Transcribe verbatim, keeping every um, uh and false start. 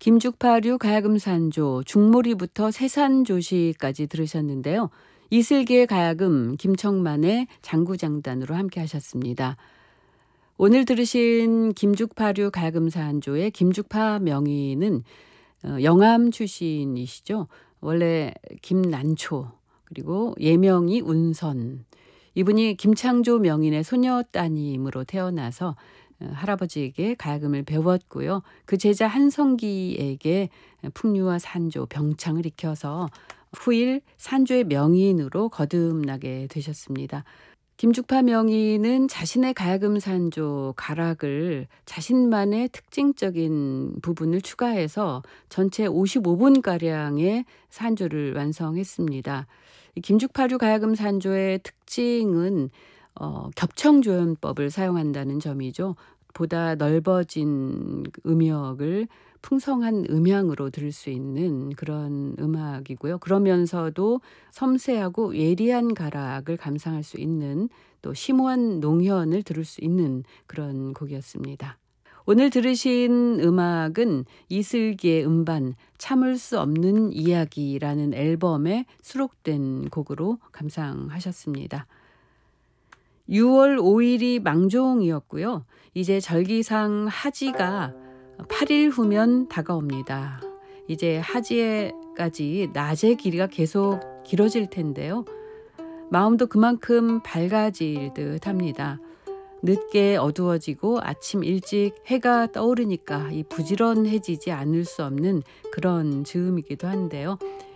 김죽파류 가야금산조, 중모리부터 세산조시까지 들으셨는데요. 이슬기의 가야금, 김청만의 장구장단으로 함께 하셨습니다. 오늘 들으신 김죽파류 가야금산조의 김죽파 명의는 영암 출신이시죠. 원래 김난초, 그리고 예명이 운선. 이분이 김창조 명인의 소녀 따님으로 태어나서 할아버지에게 가야금을 배웠고요. 그 제자 한성기에게 풍류와 산조, 병창을 익혀서 후일 산조의 명인으로 거듭나게 되셨습니다. 김죽파 명인은 자신의 가야금 산조 가락을 자신만의 특징적인 부분을 추가해서 전체 오십오 분가량의 산조를 완성했습니다. 김죽파류 가야금 산조의 특징은 어, 겹청조연법을 사용한다는 점이죠. 보다 넓어진 음역을 풍성한 음향으로 들을 수 있는 그런 음악이고요. 그러면서도 섬세하고 예리한 가락을 감상할 수 있는, 또 심오한 농현을 들을 수 있는 그런 곡이었습니다. 오늘 들으신 음악은 이슬기의 음반 참을 수 없는 이야기라는 앨범에 수록된 곡으로 감상하셨습니다. 유월 오일이 망종이었고요. 이제 절기상 하지가 팔 일 후면 다가옵니다. 이제 하지에까지 낮의 길이가 계속 길어질 텐데요. 마음도 그만큼 밝아질 듯 합니다. 늦게 어두워지고 아침 일찍 해가 떠오르니까 이 부지런해지지 않을 수 없는 그런 즈음이기도 한데요.